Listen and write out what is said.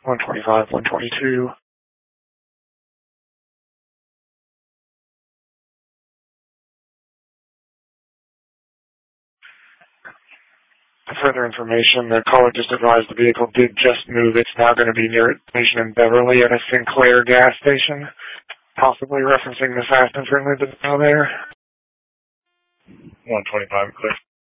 125, 122. For further information, the caller just advised the vehicle did just move. It's now going to be near a station in Beverly at a Sinclair gas station, possibly referencing the Fast and Friendly that's now there. 125, clear.